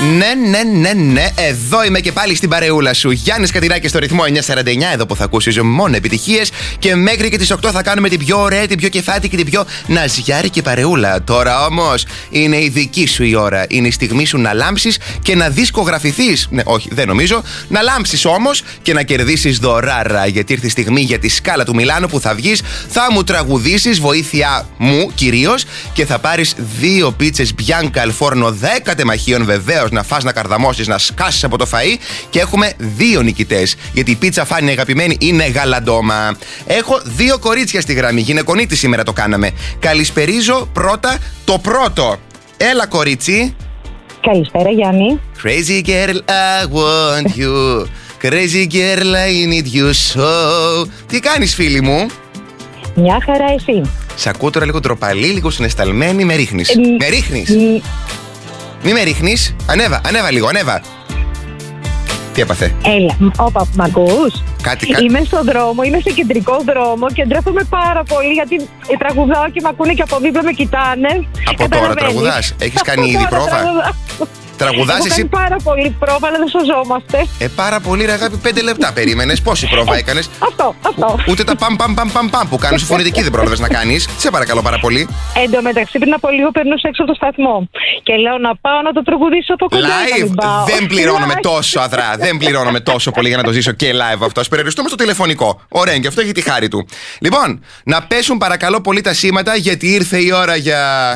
Ναι. Εδώ είμαι και πάλι στην παρεούλα σου. Γιάννης Κατηράκης στο ρυθμό 949. Εδώ που θα ακούσεις μόνο επιτυχίες. Και μέχρι και τις 8 θα κάνουμε την πιο ωραία, την πιο κεφάτη και την πιο ναζιάρικη παρεούλα. Τώρα όμως είναι η δική σου η ώρα. Είναι η στιγμή σου να λάμψεις και να δισκογραφηθείς. Ναι, όχι, δεν νομίζω. Να λάμψεις όμως και να κερδίσεις δωράρα. Γιατί ήρθε η στιγμή για τη σκάλα του Μιλάνου που θα βγεις. Θα μου τραγουδήσεις, βοήθεια μου κυρίως. Και θα πάρεις 2 πίτσες Bianca al forno 10 τεμαχίων βεβαίως. Να φας, να καρδαμώσεις, να σκάσεις από το φαΐ. Και έχουμε 2 νικητές. Γιατί η πίτσα Φάνη αγαπημένη είναι γαλαντόμα. Έχω 2 κορίτσια στη γραμμή. Γυναικονίτη σήμερα το κάναμε. Καλησπερίζω πρώτα το πρώτο. Έλα κορίτσι. Καλησπέρα Γιάννη. Crazy girl, I want you. Crazy girl, I need you so. Τι κάνεις φίλη μου? Μια χαρά εσύ? Σ' ακούω τώρα λίγο ντροπαλή, λίγο συναισθαλμένη. Με ρίχνεις. Με ρίχνεις. Μη με ρίχνεις. Ανέβα λίγο, ανέβα. Τι έπαθε? Έλα, όπα, μ' ακούς? Κάτι. Είμαι στον δρόμο, είμαι σε κεντρικό δρόμο και ντρέπομαι πάρα πολύ γιατί τραγουδάω και μ' ακούνε και από δίπλα με κοιτάνε. Από τώρα τραγουδάς? Έχεις κάνει ήδη πρόβα? Τραγουδάς εσύ? Πάρα πολύ πρόβα, αλλά δεν σωζόμαστε. Πάρα πολύ ρε αγάπη, 5 λεπτά περίμενες. Πόση πρόβα έκανες? Αυτό. Ούτε τα παμ που κάνουν στη φωνητική δεν πρόλαβες να κάνεις. Σε παρακαλώ πάρα πολύ. Εν τω μεταξύ, πριν από λίγο περνούσα έξω από το σταθμό και λέω να πάω να το τραγουδήσω από κοντά. Live! Δεν πληρώνομαι τόσο αδρά. Δεν πληρώνομαι τόσο πολύ για να το ζήσω και live αυτό. Ας περιοριστούμε στο τηλεφωνικό. Ωραία, και αυτό έχει τη χάρη του. Λοιπόν, να πέσουν παρακαλώ πολύ τα σήματα γιατί ήρθε η ώρα για